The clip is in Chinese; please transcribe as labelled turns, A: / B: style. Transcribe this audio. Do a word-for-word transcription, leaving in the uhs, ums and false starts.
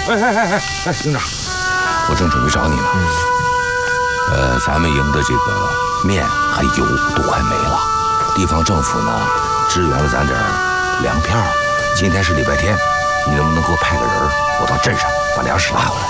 A: 哎哎哎哎哎，营长，我正准备找你呢。呃，咱们营的这个面还油都快没了，地方政府呢支援了咱点粮票。今天是礼拜天，你能不能给我派个人，我到镇上把粮食拉回来？